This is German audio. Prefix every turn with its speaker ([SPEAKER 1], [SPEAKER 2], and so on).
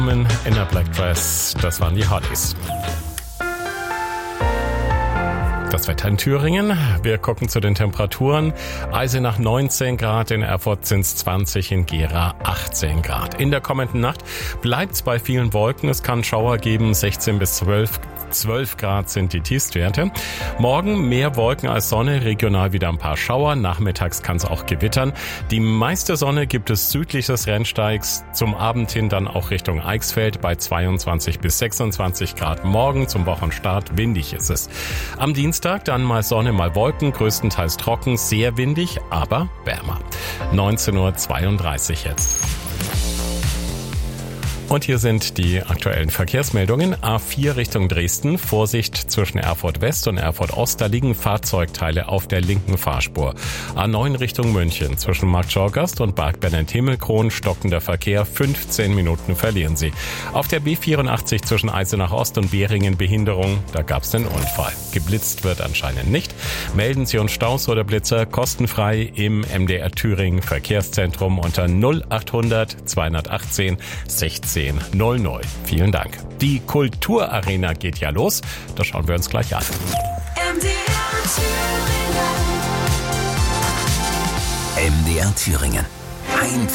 [SPEAKER 1] In der Black Dress, das waren die Hollies. Das Wetter in Thüringen. Wir gucken zu den Temperaturen. Eisenach 19 Grad, in Erfurt sind es 20, in Gera 18 Grad. In der kommenden Nacht bleibt es bei vielen Wolken. Es kann Schauer geben, 16 bis 12 Grad sind die Tiefstwerte. Morgen mehr Wolken als Sonne, regional wieder ein paar Schauer. Nachmittags kann es auch gewittern. Die meiste Sonne gibt es südlich des Rennsteigs. Zum Abend hin dann auch Richtung Eichsfeld bei 22 bis 26 Grad. Morgen zum Wochenstart windig ist es. Am Dienstag dann mal Sonne, mal Wolken, größtenteils trocken, sehr windig, aber wärmer. 19:32 Uhr jetzt. Und hier sind die aktuellen Verkehrsmeldungen. A4 Richtung Dresden. Vorsicht zwischen Erfurt West und Erfurt Ost. Da liegen Fahrzeugteile auf der linken Fahrspur. A9 Richtung München. Zwischen Marktschorgast und Barg-Bennent-Himmelkron stockender Verkehr. 15 Minuten verlieren Sie. Auf der B84 zwischen Eisenach Ost und Behringen Behinderung. Da gab es einen Unfall. Geblitzt wird anscheinend nicht. Melden Sie uns Staus oder Blitzer kostenfrei im MDR Thüringen Verkehrszentrum unter 0800 218 16 00. Vielen Dank. Die Kulturarena geht ja los. Das schauen wir uns gleich an.
[SPEAKER 2] MDR Thüringen.